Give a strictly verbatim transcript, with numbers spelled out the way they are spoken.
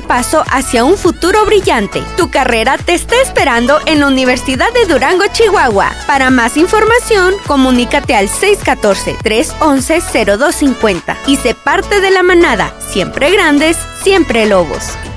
paso hacia un futuro brillante. Tu carrera te está esperando en la Universidad de Durango, Chihuahua. Para más información, comunícate al seis uno cuatro, tres uno uno, cero dos cinco cero y sé parte de la manada. Siempre grandes, siempre lobos.